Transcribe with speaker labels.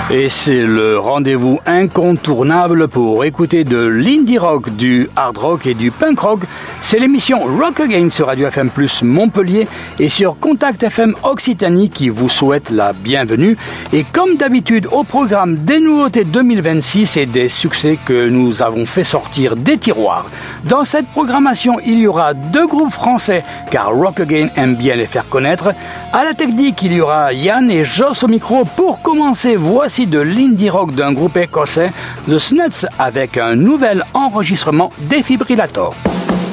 Speaker 1: Et c'est le rendez-vous incontournable pour écouter de l'indie rock, du hard rock et du punk rock. C'est l'émission Rock Again sur Radio FM Plus Montpellier et sur Contact FM Occitanie qui vous souhaite la bienvenue. Et comme d'habitude, au programme des nouveautés 2026 et des succès que nous avons fait sortir des tiroirs. Dans cette programmation, il y aura 2 groupes français, car Rock Again aime bien les faire connaître. À la technique, il y aura Yann et Joss au micro. Pour commencer, voici de l'indie rock d'un groupe écossais, The Snuts, avec un nouvel enregistrement Défibrillator.